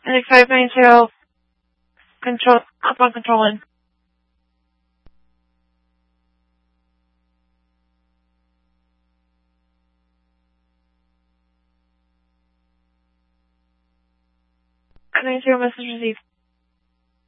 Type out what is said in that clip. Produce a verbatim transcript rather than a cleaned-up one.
Medic five nine zero, control, up on control in. nine zero, message received.